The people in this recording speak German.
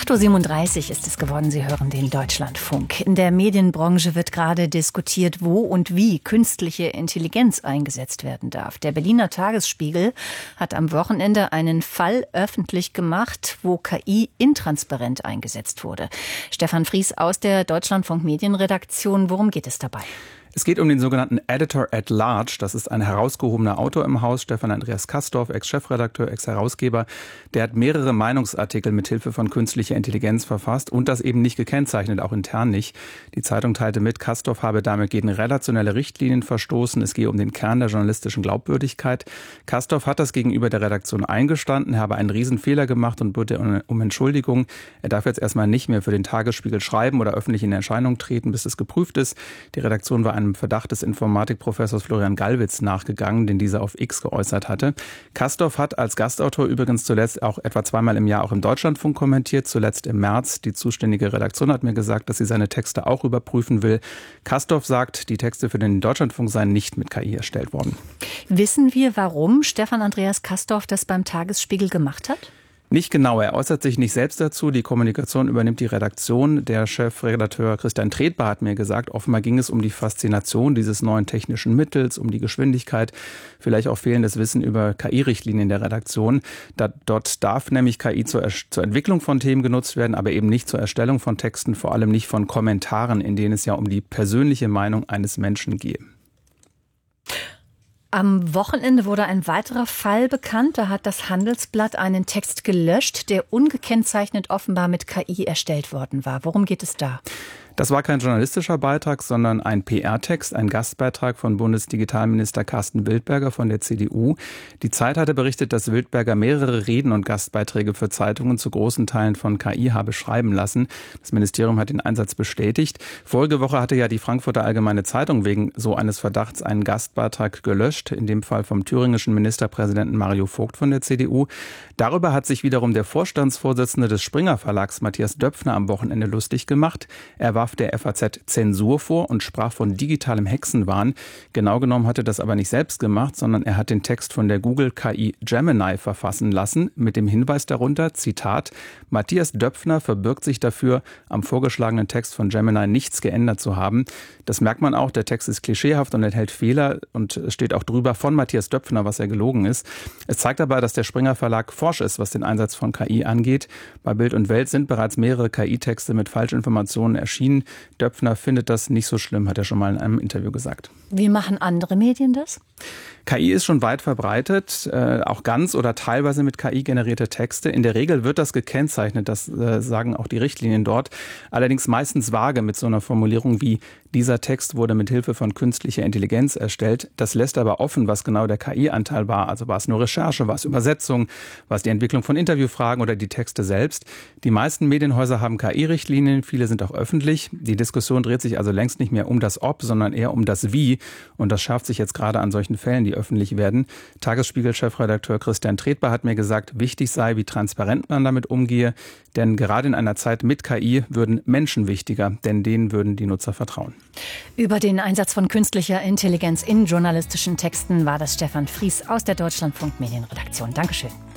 8.37 Uhr ist es geworden. Sie hören den Deutschlandfunk. In der Medienbranche wird gerade diskutiert, wo und wie künstliche Intelligenz eingesetzt werden darf. Der Berliner Tagesspiegel hat am Wochenende einen Fall öffentlich gemacht, wo KI intransparent eingesetzt wurde. Stefan Fries aus der Deutschlandfunk Medienredaktion. Worum geht es dabei? Es geht um den sogenannten Editor at Large. Das ist ein herausgehobener Autor im Haus, Stefan Andreas Kastorf, Ex-Chefredakteur, Ex-Herausgeber. Der hat mehrere Meinungsartikel mit Hilfe von künstlicher Intelligenz verfasst und das eben nicht gekennzeichnet, auch intern nicht. Die Zeitung teilte mit, Kastorf habe damit gegen redaktionelle Richtlinien verstoßen. Es gehe um den Kern der journalistischen Glaubwürdigkeit. Kastorf hat das gegenüber der Redaktion eingestanden, habe einen Riesenfehler gemacht und bitte um Entschuldigung. Er darf jetzt erstmal nicht mehr für den Tagesspiegel schreiben oder öffentlich in Erscheinung treten, bis es geprüft ist. Die Redaktion war einem Verdacht des Informatikprofessors Florian Gallwitz nachgegangen, den dieser auf X geäußert hatte. Kastorf hat als Gastautor übrigens zuletzt auch etwa zweimal im Jahr auch im Deutschlandfunk kommentiert, zuletzt im März. Die zuständige Redaktion hat mir gesagt, dass sie seine Texte auch überprüfen will. Kastorf sagt, die Texte für den Deutschlandfunk seien nicht mit KI erstellt worden. Wissen wir, warum Stefan Andreas Kastorf das beim Tagesspiegel gemacht hat? Nicht genau, er äußert sich nicht selbst dazu. Die Kommunikation übernimmt die Redaktion. Der Chefredakteur Christian Tretbar hat mir gesagt, offenbar ging es um die Faszination dieses neuen technischen Mittels, um die Geschwindigkeit, vielleicht auch fehlendes Wissen über KI-Richtlinien der Redaktion. Dort darf nämlich KI zur Entwicklung von Themen genutzt werden, aber eben nicht zur Erstellung von Texten, vor allem nicht von Kommentaren, in denen es ja um die persönliche Meinung eines Menschen gehe. Am Wochenende wurde ein weiterer Fall bekannt. Da hat das Handelsblatt einen Text gelöscht, der ungekennzeichnet offenbar mit KI erstellt worden war. Worum geht es da? Das war kein journalistischer Beitrag, sondern ein PR-Text, ein Gastbeitrag von Bundesdigitalminister Carsten Wildberger von der CDU. Die Zeit hatte berichtet, dass Wildberger mehrere Reden und Gastbeiträge für Zeitungen zu großen Teilen von KI habe schreiben lassen. Das Ministerium hat den Einsatz bestätigt. Vorige Woche hatte ja die Frankfurter Allgemeine Zeitung wegen so eines Verdachts einen Gastbeitrag gelöscht, in dem Fall vom thüringischen Ministerpräsidenten Mario Vogt von der CDU. Darüber hat sich wiederum der Vorstandsvorsitzende des Springer Verlags Matthias Döpfner am Wochenende lustig gemacht. Er warf der FAZ Zensur vor und sprach von digitalem Hexenwahn. Genau genommen hat er das aber nicht selbst gemacht, sondern er hat den Text von der Google-KI Gemini verfassen lassen, mit dem Hinweis darunter, Zitat, Matthias Döpfner verbirgt sich dafür, am vorgeschlagenen Text von Gemini nichts geändert zu haben. Das merkt man auch, der Text ist klischeehaft und enthält Fehler und steht auch drüber von Matthias Döpfner, was er gelogen ist. Es zeigt aber, dass der Springer Verlag forsch ist, was den Einsatz von KI angeht. Bei Bild und Welt sind bereits mehrere KI-Texte mit Falschinformationen erschienen. Döpfner findet das nicht so schlimm, hat er schon mal in einem Interview gesagt. Wie machen andere Medien das? KI ist schon weit verbreitet, auch ganz oder teilweise mit KI generierte Texte. In der Regel wird das gekennzeichnet, das sagen auch die Richtlinien dort. Allerdings meistens vage mit so einer Formulierung wie, dieser Text wurde mit Hilfe von künstlicher Intelligenz erstellt. Das lässt aber offen, was genau der KI-Anteil war. Also war es nur Recherche, war es Übersetzung, war es die Entwicklung von Interviewfragen oder die Texte selbst. Die meisten Medienhäuser haben KI-Richtlinien, viele sind auch öffentlich. Die Diskussion dreht sich also längst nicht mehr um das Ob, sondern eher um das Wie. Und das schärft sich jetzt gerade an solchen Fällen, die öffentlich werden. Tagesspiegel-Chefredakteur Christian Tretbar hat mir gesagt, wichtig sei, wie transparent man damit umgehe. Denn gerade in einer Zeit mit KI würden Menschen wichtiger, denn denen würden die Nutzer vertrauen. Über den Einsatz von künstlicher Intelligenz in journalistischen Texten war das Stefan Fries aus der Deutschlandfunk Medienredaktion. Dankeschön.